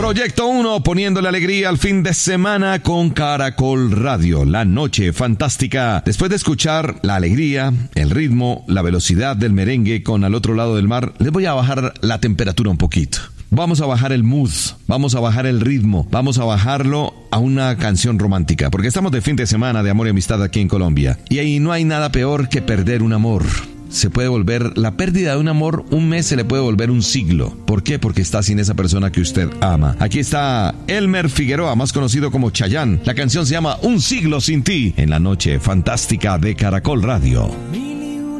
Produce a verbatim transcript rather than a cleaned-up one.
Proyecto uno, poniéndole alegría al fin de semana con Caracol Radio, la noche fantástica. Después de escuchar la alegría, el ritmo, la velocidad del merengue con Al Otro Lado del Mar, les voy a bajar la temperatura un poquito. Vamos a bajar el mood, vamos a bajar el ritmo, vamos a bajarlo a una canción romántica, porque estamos de fin de semana de amor y amistad aquí en Colombia. Y ahí no hay nada peor que perder un amor. Se puede volver, la pérdida de un amor, un mes se le puede volver un siglo. ¿Por qué? Porque está sin esa persona que usted ama. Aquí está Elmer Figueroa, más conocido como Chayanne. La canción se llama Un siglo sin ti, en la noche fantástica de Caracol Radio.